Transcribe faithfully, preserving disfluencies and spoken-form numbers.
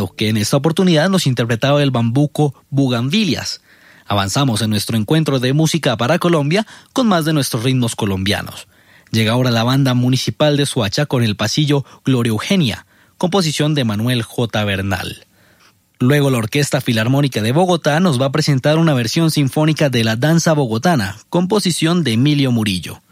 Alvarado, que en esta oportunidad nos interpretaba el bambuco Bugambilias. Avanzamos en nuestro encuentro de música para Colombia con más de nuestros ritmos colombianos. Llega ahora la banda municipal de Soacha con el pasillo Gloria Eugenia, composición de Manuel J. Bernal. Luego la Orquesta Filarmónica de Bogotá nos va a presentar una versión sinfónica de la danza bogotana, composición de Emilio Murillo.